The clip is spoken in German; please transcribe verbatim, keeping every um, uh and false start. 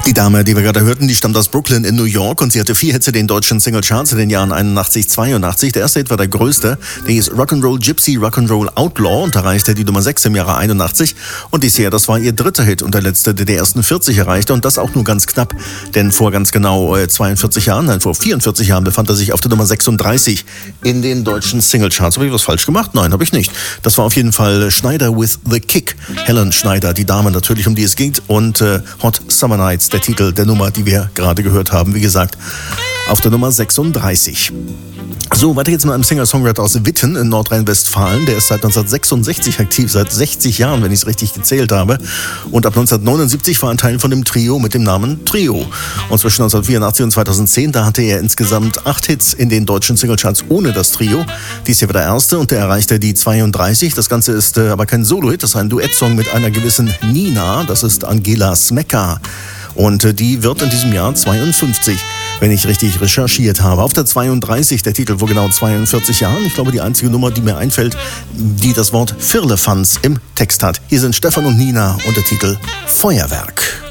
Die Dame, die wir gerade hörten, die stammt aus Brooklyn in New York und sie hatte vier Hits in den deutschen Singlecharts in den Jahren einundachtzig, zweiundachtzig. Der erste Hit war der größte, der hieß Rock'n'Roll Gypsy, Rock'n'Roll Outlaw und erreichte die Nummer sechs im Jahre einundachtzig. Und dies hier, das war ihr dritter Hit und der letzte, der die ersten vierzig erreichte und das auch nur ganz knapp, denn vor ganz genau zweiundvierzig Jahren, nein, vor vierundvierzig Jahren befand er sich auf der Nummer sechsunddreißig in den deutschen Singlecharts. Habe ich was falsch gemacht? Nein, habe ich nicht. Das war auf jeden Fall Schneider with the Kick. Helen Schneider, die Dame natürlich, um die es ging, und äh, Hot Summer Nights, der Titel der Nummer, die wir gerade gehört haben, wie gesagt, auf der Nummer sechsunddreißig. So, weiter geht's mit einem Singer-Songwriter aus Witten in Nordrhein-Westfalen. Der ist seit neunzehnhundertsechsundsechzig aktiv, seit sechzig Jahren, wenn ich es richtig gezählt habe. Und ab neunzehnhundertneunundsiebzig war ein Teil von dem Trio mit dem Namen Trio. Und zwischen neunzehnhundertvierundachtzig und zweitausendzehn, da hatte er insgesamt acht Hits in den deutschen Singlecharts ohne das Trio. Dies hier war der erste und der erreichte die zweiunddreißig. Das Ganze ist äh, aber kein Solo-Hit, das ist ein Duettsong mit einer gewissen Nina. Das ist Angela Smecka. Und äh, die wird in diesem Jahr zweiundfünfzig, wenn ich richtig recherchiert habe. Auf der zweiunddreißig, der Titel vor genau zweiundvierzig Jahren. Ich glaube, die einzige Nummer, die mir einfällt, die das Wort Firlefanz im Text hat. Hier sind Stefan und Nina und der Titel Feuerwerk.